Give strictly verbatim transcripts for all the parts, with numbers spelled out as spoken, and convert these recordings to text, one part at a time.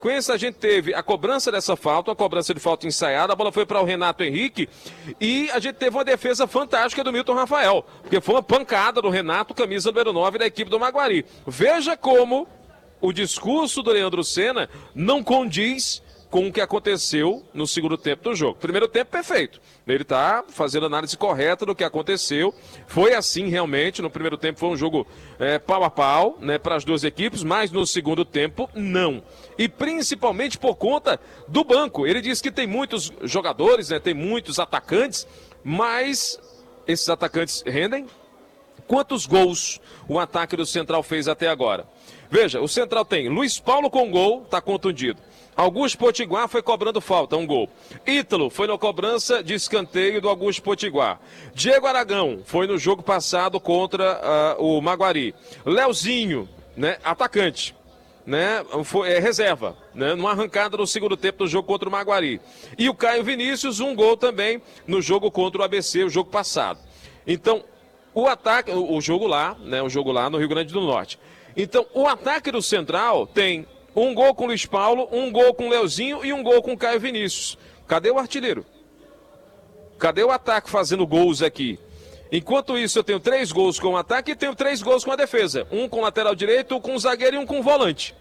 sequência, a gente teve a cobrança dessa falta, a cobrança de falta ensaiada, a bola foi para o Renato Henrique e a gente teve uma defesa fantástica do Milton Rafael, porque foi uma pancada do Renato, camisa número nove da equipe do Maguari. Veja como o discurso do Leandro Senna não condiz com o que aconteceu no segundo tempo do jogo. Primeiro tempo, perfeito. Ele está fazendo análise correta do que aconteceu. Foi assim realmente. No primeiro tempo foi um jogo é, pau a pau, né, para as duas equipes, mas no segundo tempo, não. E principalmente por conta do banco. Ele diz que tem muitos jogadores, né, tem muitos atacantes, mas esses atacantes rendem? Quantos gols o ataque do Central fez até agora? Veja, o Central tem Luiz Paulo com gol, está contundido. Augusto Potiguar foi cobrando falta, um gol. Ítalo foi na cobrança de escanteio do Augusto Potiguar. Diego Aragão foi no jogo passado contra uh, o Maguari. Leozinho, né, atacante, né, foi, é, reserva, né, numa arrancada no segundo tempo do jogo contra o Maguari. E o Caio Vinícius, um gol também no jogo contra o A B C, o jogo passado. Então, o ataque, o, o jogo lá, né, o jogo lá no Rio Grande do Norte. Então, o ataque do Central tem um gol com o Luiz Paulo, um gol com o Leozinho e um gol com o Caio Vinícius. Cadê o artilheiro? Cadê o ataque fazendo gols aqui? Enquanto isso, eu tenho três gols com o ataque e tenho três gols com a defesa. Um com o lateral direito, um com o zagueiro e um com o volante.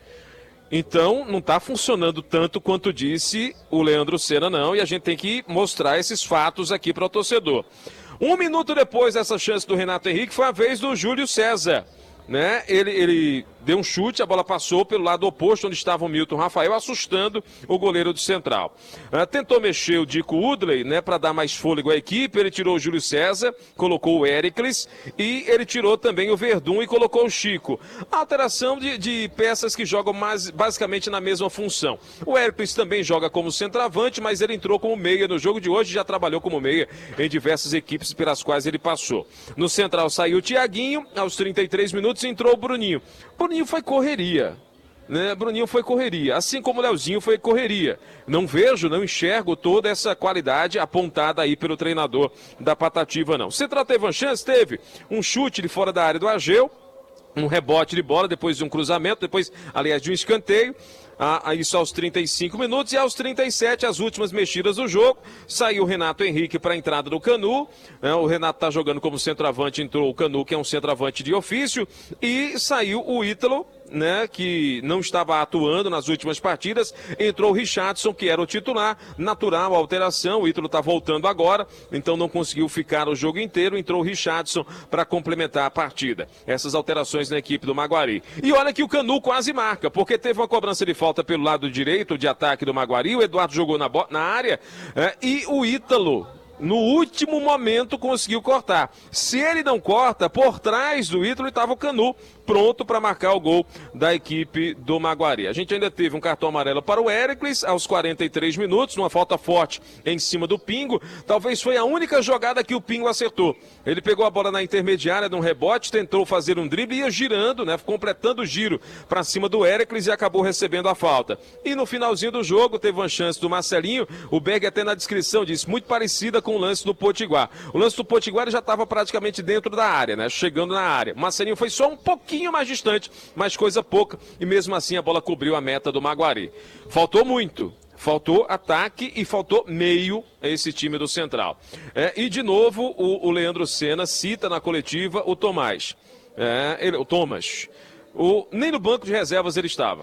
Então, não está funcionando tanto quanto disse o Leandro Senna, não. E a gente tem que mostrar esses fatos aqui para o torcedor. Um minuto depois dessa chance do Renato Henrique, foi a vez do Júlio César. Né? Ele, ele deu um chute, a bola passou pelo lado oposto onde estava o Milton Rafael, assustando o goleiro do Central. Uh, tentou mexer o Dico Udley, né, para dar mais fôlego à equipe. Ele tirou o Júlio César, colocou o Éricles e ele tirou também o Verdun e colocou o Chico. Alteração de, de peças que jogam mais, basicamente na mesma função. O Éricles também joga como centroavante, mas ele entrou como meia no jogo de hoje, já trabalhou como meia em diversas equipes pelas quais ele passou. No Central saiu o Thiaguinho, aos trinta e três minutos entrou o Bruninho. Bruninho foi correria, né? Bruninho foi correria, assim como o Leozinho foi correria. Não vejo, não enxergo toda essa qualidade apontada aí pelo treinador da Patativa, não. Central teve uma chance? Teve. Um chute de fora da área do Ageu, um rebote de bola, depois de um cruzamento, depois, aliás, de um escanteio. Ah, isso aos trinta e cinco minutos e aos trinta e sete, as últimas mexidas do jogo. Saiu o Renato Henrique para a entrada do Canu. É, o Renato está jogando como centroavante, entrou o Canu, que é um centroavante de ofício. E saiu o Ítalo, né, que não estava atuando nas últimas partidas. Entrou o Richardson, que era o titular. Natural, alteração. O Ítalo está voltando agora, então não conseguiu ficar o jogo inteiro. Entrou o Richardson para complementar a partida. Essas alterações na equipe do Maguari. E olha que o Canu quase marca, porque teve uma cobrança de falta pelo lado direito de ataque do Maguari, o Eduardo jogou na, na área é, e o Ítalo no último momento conseguiu cortar. Se ele não corta, por trás do Ítalo estava o Canu, pronto para marcar o gol da equipe do Maguari. A gente ainda teve um cartão amarelo para o Éricles aos quarenta e três minutos, numa falta forte em cima do Pingo. Talvez foi a única jogada que o Pingo acertou. Ele pegou a bola na intermediária, num rebote, tentou fazer um drible e ia girando, né, completando o giro para cima do Éricles e acabou recebendo a falta. E no finalzinho do jogo teve uma chance do Marcelinho, o Berg até na descrição disse, muito parecida com o lance do Potiguar. O lance do Potiguar já estava praticamente dentro da área, né, chegando na área. O Marcelinho foi só um pouquinho mais distante, mas coisa pouca, e mesmo assim a bola cobriu a meta do Maguari. Faltou muito. Faltou ataque e faltou meio a esse time do Central. É, e, de novo, o, o Leandro Senna cita na coletiva o Tomás. É, ele, o Thomas. O, nem no banco de reservas ele estava.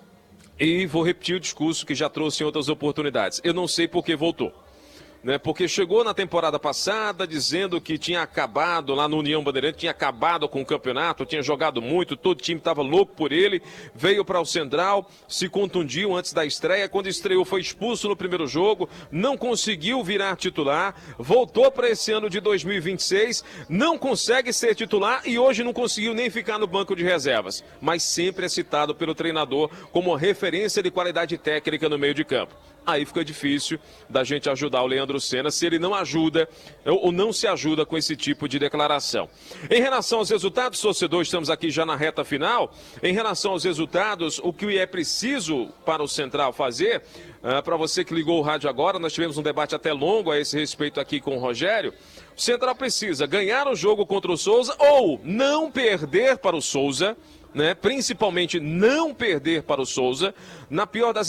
E vou repetir o discurso que já trouxe em outras oportunidades. Eu não sei por que voltou. Né, porque chegou na temporada passada dizendo que tinha acabado lá no União Bandeirante, tinha acabado com o campeonato, tinha jogado muito, todo o time estava louco por ele, veio para o Central, se contundiu antes da estreia, quando estreou foi expulso no primeiro jogo, não conseguiu virar titular, voltou para esse ano de dois mil e vinte e seis, não consegue ser titular e hoje não conseguiu nem ficar no banco de reservas, mas sempre é citado pelo treinador como referência de qualidade técnica no meio de campo. Aí fica difícil da gente ajudar o Leandro Senna se ele não ajuda ou não se ajuda com esse tipo de declaração. Em relação aos resultados, torcedor, estamos aqui já na reta final. Em relação aos resultados, o que é preciso para o Central fazer, uh, para você que ligou o rádio agora, nós tivemos um debate até longo a esse respeito aqui com o Rogério. O Central precisa ganhar o jogo contra o Souza ou não perder para o Souza, né? Principalmente não perder para o Souza. Na pior das